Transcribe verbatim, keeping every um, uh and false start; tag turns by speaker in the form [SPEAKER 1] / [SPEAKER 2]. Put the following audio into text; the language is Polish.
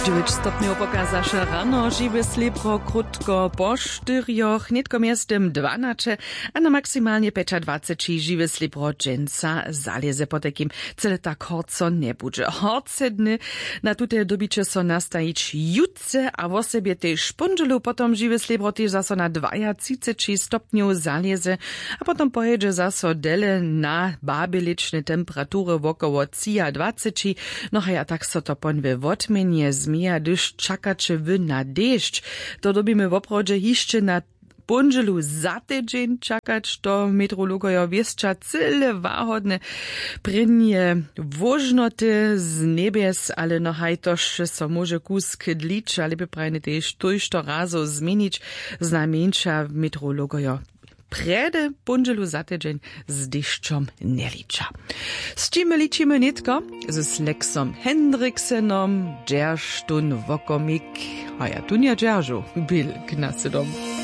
[SPEAKER 1] dziewięć stopniów pokazasze rano, żywe slipro, krótko po czterioch, nitko miastem dwanaście, a na maksymalnie dwadzieścia pięć żywe slipro dżęca zaleze po takim cele tak horco nie budże. Horce dny na tutaj dobicie so nastajić jutce, a w osobie tej szpundżelu potom żywe slipro też zaso na dwadzieścia stopniów zaleze, a potom pojedzie zaso dele na babeliczne temperatury wokoło dwadzieścia, no a ja tak so to ponwe wotmienie zmija, gdyż czakacie wy na deszcz, to dobimy w oprodzie jeszcze na Bunželu za tydzień czakać, to meteorologoja wieszcza cyle wahodne prynje wożnoty z niebies, ale no haj toż so może kusk dlicz, ale by prajne też tuż to razo zmienić, znamieńcza meteorologoja. Prede Bunželu za tydzień z deszczom nie licza. Z czym liczymy nitko? Z Lexom Hendriksenom, dzierżtun wokomik, a ja tu nie dzierżu, bil gnasydom.